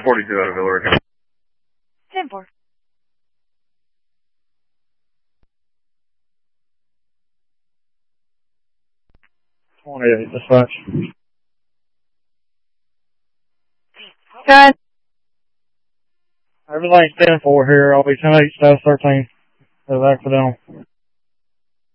42 out of Hillary. 10-4. 28, dispatch. Good. Everything's 10-4 here. I'll be 10-8, status 13. Go back for them.